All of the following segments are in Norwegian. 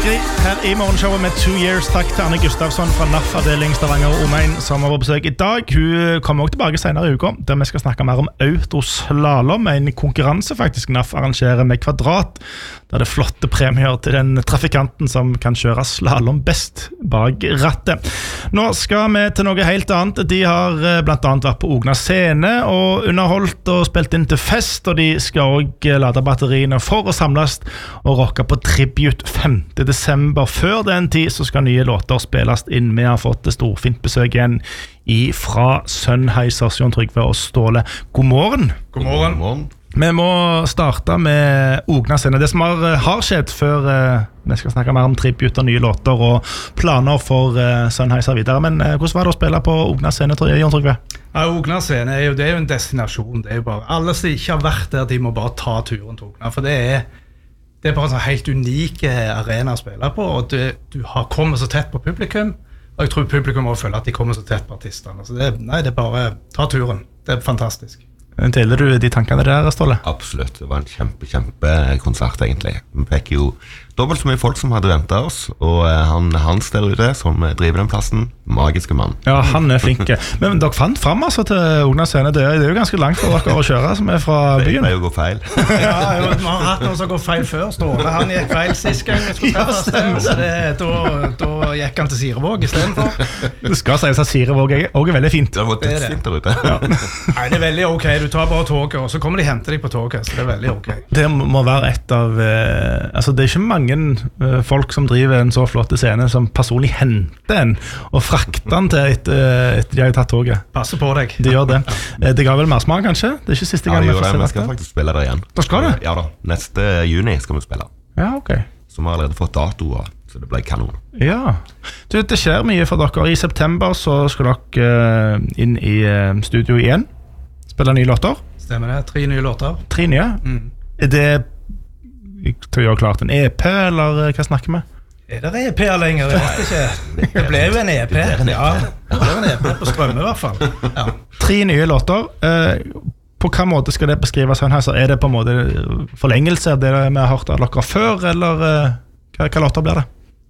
Sigrid her I morgenshowet med 2 Years. Takk til Anne Gustavsson fra NAF-avdeling Stavanger og Omegn som var på besøk I dag. Hun kommer også tilbake senere I uka, der vi skal snakke mer om autoslalom, en konkurranse faktisk NAF arrangerer med kvadrat, der det flotte premier til den trafikanten som kan kjøre slalom best bak rattet. Nå skal vi til noe helt annet. De har blant annet vært på Ogna scene og underholdt og spilt inn til fest, og de skal også lade batteriene for å samles og rocke på Tribute 5. Desember. Før den tid så skal nye låter spilles inn. Vi har fått et storfint besøk igjen fra Sennheiser, Jon Trygve og Ståle. God morgen. God morgen. Vi må starte med Ogna scene. Det som har skjedd før vi skal snakke mer om Tribute og nye låter og planer for Sennheiser videre. Men hvordan var det å spille på Ogna scene, Jon Trygve? Ja, Ogna scene det jo en destinasjon. Det jo bare, alle som ikke har vært der, de må bare ta turen til Ogna. For det er bare en sånn helt unik arena å spille på, og du har kommet så tett på publikum, og jeg tror publikum også føler at de kommer så tett på artisterne. Så det er bare ta turen. Det fantastisk. Deler du de tankene der, Ståle? Absolutt, det var en kjempekonsert egentlig. Vi fikk jo dobbelt så mye folk som hadde ventet oss, og Hans der ute som driver den plassen, magiske mann. Ja, han flink. Men dere fant frem altså til Ogna scene. Det jo ganske langt for dere å kjøre, som fra byen. Det jo gå feil. Ja, vi har hatt noen som går feil før, Ståle. Han gikk feil sist gang vi skulle treffes, så da gikk han til Sirevåg I stedet for. Det skal sies at Sirevåg også veldig fint. Det var dødsfint der ute. Ja. Nei, det veldig ok. Du tar bare toget, og så kommer de og henter deg på toget, så det veldig ok. Det må være et av altså det ikke mange folk som driver en så flott scene som personlig henter en og frakter den til etter de har tatt toget. Passer på deg. De gjør det. Det ga vel mer smak kanskje? Det ikke siste gang vi får se det. Vi skal faktisk spille der igjen. Da skal det? Ja da, neste juni skal vi spille. Ja, ok. Så vi har allerede fått datoer, så det ble kanon. Ja. Det skjer mye for dere. I september så skal dere inn I studio igjen. Spille nye låter. Stemmer det, 3 nye låter. 3 nye? Det til å gjøre klart en EP, eller hva snakker vi? Det EP lenger, jeg vet ikke. Det ble jo en EP. Ja, det ble en EP på Strømme I hvert fall. Ja. 3 nye låter. På hva måte skal det beskrives Sennheiser? Det på en måte forlengelse av det vi har hørt av dere før, eller hva låter blir det?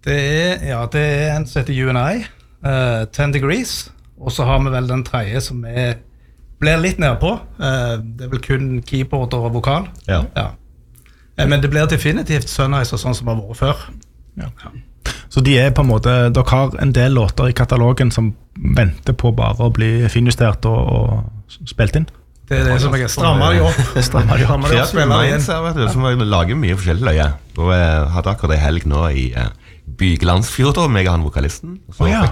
Det en som heter UNI, 10 Degrees, og så har vi vel den tredje som blir litt nede på. Det vel kun keyboard og vokal. Ja. Men det blir definitivt Sennheiser sånn som har vært før. Ja. Så de på en måte, dere har en del låter I katalogen som venter på bare å bli finjustert og spilt inn? Det det som jeg strammer de opp. Strammer de opp. Kreativ Minds vet du, som lager mye forskjellig løye. Og jeg hadde akkurat en helg nå I Byglandsfjord, meg og han vokalisten. Så fikk